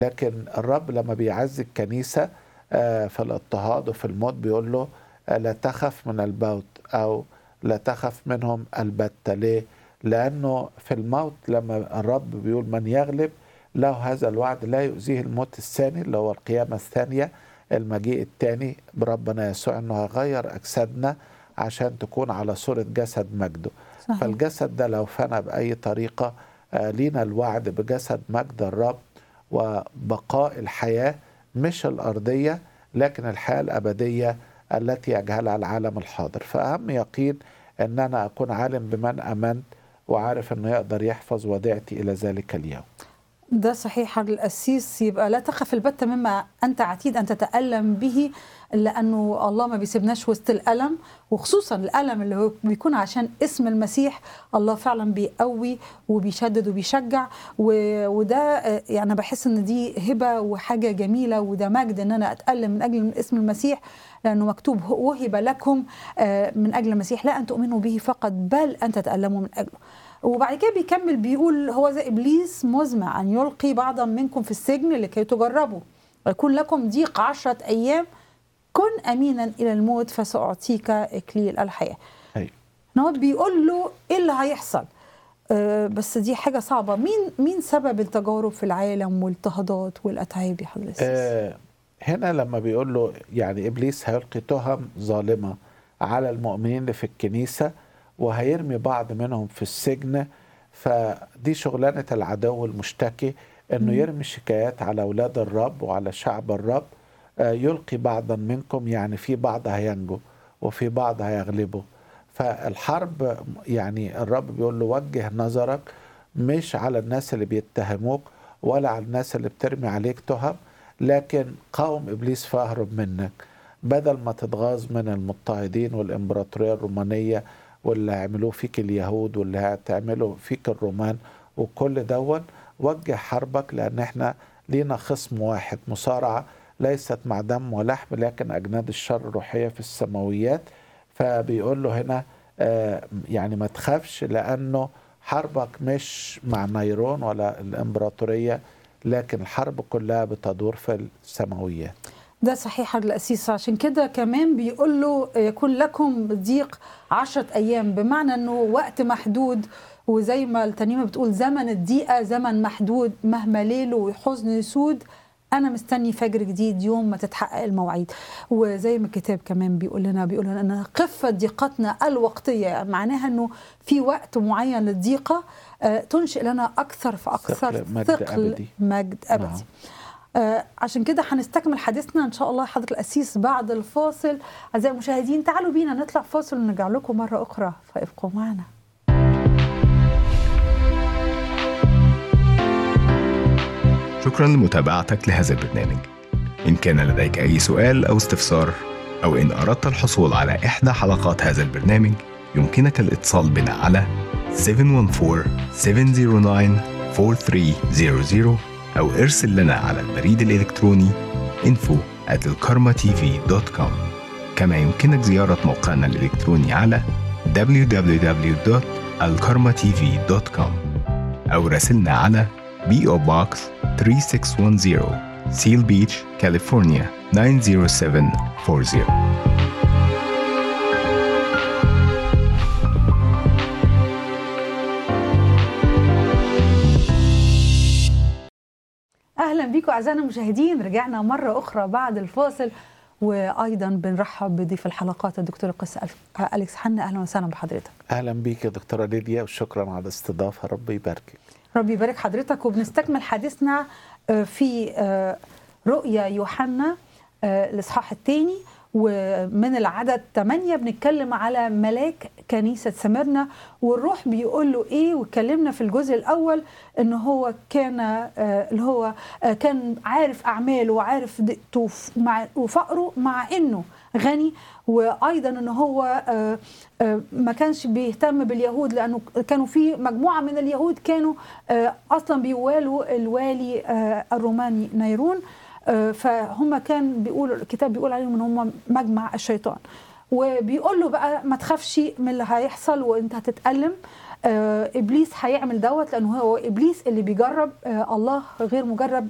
لكن الرب لما بيعزي الكنيسة في الاضطهاد وفي الموت بيقول له لا تخف من الموت أو لا تخف منهم البتة. ليه؟ لأنه في الموت لما الرب بيقول من يغلب له هذا الوعد لا يؤذيه الموت الثاني اللي هو القيامة الثانية، المجيء الثاني بربنا يسوع، انه هيغير اجسادنا عشان تكون على صورة جسد مجده. صحيح. فالجسد ده لو فنى بأي طريقة لينا الوعد بجسد مجد الرب وبقاء الحياة، مش الأرضية لكن الحياة الأبدية التي يجهلها العالم الحاضر. فأهم يقين أن أنا أكون عالم بمن أمنت وعارف أنه يقدر يحفظ وديعتي إلى ذلك اليوم. ده صحيح القسيس، يبقى لا تخف البتة مما أنت عتيد أن تتألم به، لأنه الله ما بيسيبناش وسط الألم، وخصوصا الألم اللي هو بيكون عشان اسم المسيح. الله فعلا بيقوي وبيشدد وبيشجع، وده يعني بحس ان دي هبة وحاجة جميلة، وده مجد ان انا اتألم من اجل اسم المسيح، لأنه مكتوب وهب لكم من اجل المسيح لا ان تؤمنوا به فقط بل ان تتألموا من اجله. وبعد كده بيكمل بيقول هو زي إبليس مزمع أن يلقي بعضا منكم في السجن لكي تجربوا ويكون لكم ضيق 10 أيام، كن أمينا إلى الموت فسأعطيك إكليل الحياة. هو بيقول له إيه اللي هيحصل، بس دي حاجة صعبة. مين سبب التجارب في العالم والاضطهادات والأتعاب يا حضرتك؟ هنا لما بيقول له يعني إبليس هيلقي تهم ظالمة على المؤمنين اللي في الكنيسة وهيرمي بعض منهم في السجن. فدي شغلانة العدو المشتكي، انه يرمي شكايات على اولاد الرب وعلى شعب الرب. يلقي بعضا منكم، يعني في بعض هينجو وفي بعض هيغلبوا. فالحرب يعني الرب بيقول له وجه نظرك مش على الناس اللي بيتهموك ولا على الناس اللي بترمي عليك تهم، لكن قاوم إبليس فاهرب منك. بدل ما تتغاظ من المضطهدين والإمبراطورية الرومانية واللي هيعملوه فيك اليهود واللي هتعملوا فيك الرومان وكل دون، وجه حربك، لأن احنا لينا خصم واحد، مصارعة ليست مع دم ولحم لكن أجناد الشر الروحية في السماويات. فبيقول له هنا يعني ما تخافش، لأنه حربك مش مع نيرون ولا الإمبراطورية لكن الحرب كلها بتدور في السماويات. ده صحيح القسيس، عشان كده كمان بيقول له يكون لكم ضيق 10 أيام، بمعنى أنه وقت محدود. وزي ما الترنيمة بتقول زمن الضيقة زمن محدود، مهما ليل وحزن يسود أنا مستني فجر جديد يوم ما تتحقق المواعيد. وزي ما الكتاب كمان بيقول لنا أن قفة ضيقتنا الوقتية، معناها أنه في وقت معين للضيقة تنشئ لنا أكثر فأكثر ثقل مجد أبدي. عشان كده هنستكمل حديثنا إن شاء الله حضرة القسيس بعد الفاصل. أعزائي المشاهدين تعالوا بينا نطلع فاصل ونرجع لكم مرة أخرى، فابقوا معنا. شكرا لمتابعتك لهذا البرنامج. إن كان لديك أي سؤال أو استفسار أو إن أردت الحصول على إحدى حلقات هذا البرنامج، يمكنك الاتصال بنا على 714-709-4300 أو ارسل لنا على البريد الإلكتروني info@alkarmatv.com. كما يمكنك زيارة موقعنا الإلكتروني على www.alkarmatv.com أو راسلنا على P.O. Box 3610 Seal Beach, California 90740. أهلا بكم أعزائنا المشاهدين، رجعنا مرة أخرى بعد الفاصل، وأيضا بنرحب بضيف الحلقات الدكتور القس أليكس حنا. أهلا وسهلا بحضرتك. أهلا بيك يا دكتورة ليديا، وشكرا على الاستضافة. ربي يباركك. ربي يبارك حضرتك. وبنستكمل حديثنا في رؤيا يوحنا الإصحاح الثاني، ومن العدد 8 بنتكلم على ملاك كنيسة سمرنا، والروح بيقول له ايه. واتكلمنا في الجزء الاول ان هو كان كان عارف اعماله وعارف ضيقته وفقره مع انه غني، وايضا ان هو ما كانش بيهتم باليهود، لانه كانوا في مجموعة من اليهود كانوا اصلا بيوالوا الوالي الروماني نيرون، فهم كان بيقول الكتاب بيقول عليهم ان هم مجمع الشيطان. وبيقول له بقى ما تخافش من اللي هيحصل وانت هتتألم. ابليس هيعمل دوت، لانه هو ابليس اللي بيجرب الله، غير مجرب